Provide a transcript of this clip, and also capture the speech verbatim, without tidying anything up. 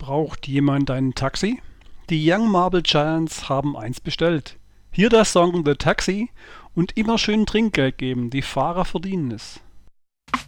Braucht jemand ein Taxi? Die Young Marble Giants haben eins bestellt. Hier der Song The Taxi und immer schön Trinkgeld geben, die Fahrer verdienen es.